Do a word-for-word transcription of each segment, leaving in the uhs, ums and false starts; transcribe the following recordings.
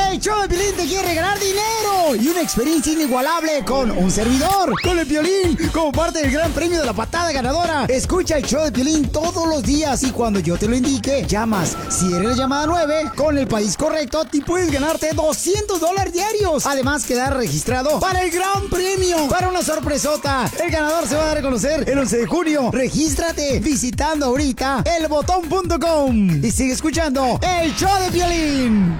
El show de Piolín te quiere regalar dinero y una experiencia inigualable con un servidor, con el Piolín, como parte del gran premio de la patada ganadora. Escucha el show de Piolín todos los días y cuando yo te lo indique, llamas. Si eres la llamada nueve, con el país correcto, te puedes ganarte doscientos dólares diarios. Además, quedar registrado para el gran premio, para una sorpresota. El ganador se va a dar a conocer el once de junio. Regístrate visitando ahorita el botón punto com y sigue escuchando el show de Piolín.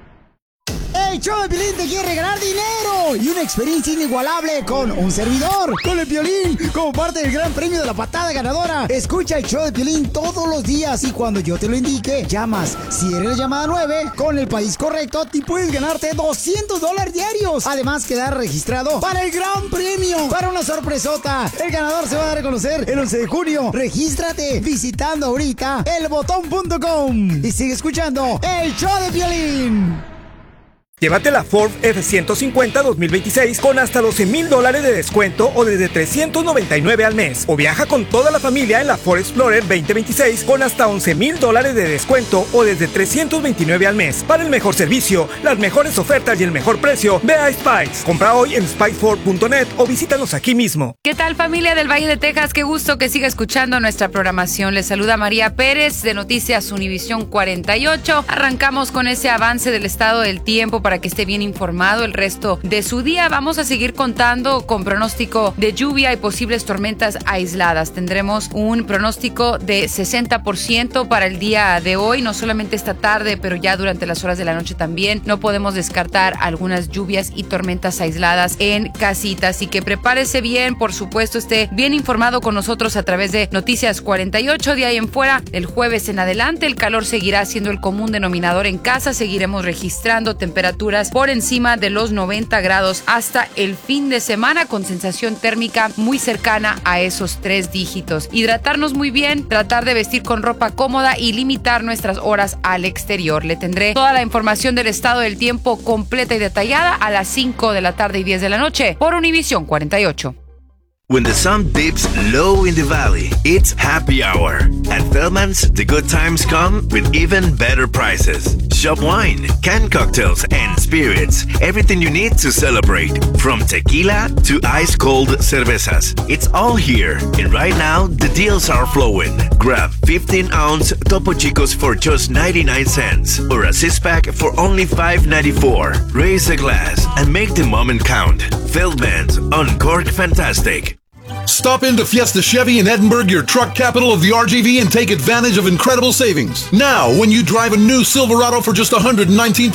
El show de Piolín te quiere regalar dinero y una experiencia inigualable con un servidor, con el Piolín, como parte del gran premio de la patada ganadora. Escucha el show de Piolín todos los días y cuando yo te lo indique, llamas. Si eres la llamada nueve, con el país correcto, te puedes ganarte doscientos dólares diarios. Además, quedar registrado para el gran premio, para una sorpresota. El ganador se va a dar a conocer el once de junio. Regístrate visitando ahorita el botón punto com y sigue escuchando el show de Piolín. Llévate la Ford F ciento cincuenta dos mil veintiséis con hasta doce mil dólares de descuento o desde trescientos noventa y nueve al mes. O viaja con toda la familia en la Ford Explorer veinte veintiséis con hasta once mil dólares de descuento o desde trescientos veintinueve al mes. Para el mejor servicio, las mejores ofertas y el mejor precio, ve a Spice. Compra hoy en spice ford punto net o visítanos aquí mismo. ¿Qué tal, familia del Valle de Texas? Qué gusto que siga escuchando nuestra programación. Les saluda María Pérez de Noticias Univisión cuarenta y ocho. Arrancamos con ese avance del estado del tiempo para para que esté bien informado el resto de su día. Vamos a seguir contando con pronóstico de lluvia y posibles tormentas aisladas. Tendremos un pronóstico de sesenta por ciento para el día de hoy, no solamente esta tarde, pero ya durante las horas de la noche también. No podemos descartar algunas lluvias y tormentas aisladas en casita, así que prepárese bien, por supuesto, esté bien informado con nosotros a través de Noticias cuarenta y ocho. De ahí en fuera, el jueves en adelante, el calor seguirá siendo el común denominador en casa. Seguiremos registrando temperaturas por encima de los noventa grados hasta el fin de semana, con sensación térmica muy cercana a esos tres dígitos. Hidratarnos muy bien, tratar de vestir con ropa cómoda y limitar nuestras horas al exterior. Le tendré toda la información del estado del tiempo completa y detallada a las cinco de la tarde y diez de la noche por Univisión cuarenta y ocho. When the sun dips low in the valley, it's happy hour. At Feldman's, the good times come with even better prices. Shop wine, canned cocktails, and spirits. Everything you need to celebrate. From tequila to ice-cold cervezas. It's all here. And right now, the deals are flowing. Grab fifteen ounce Topo Chicos for just ninety-nine cents. Or a six-pack for only five ninety-four. Raise a glass and make the moment count. Feldman's, Uncorked Fantastic. Stop into Fiesta Chevy in Edinburgh, your truck capital of the R G V, and take advantage of incredible savings. Now, when you drive a new Silverado for just one hundred nineteen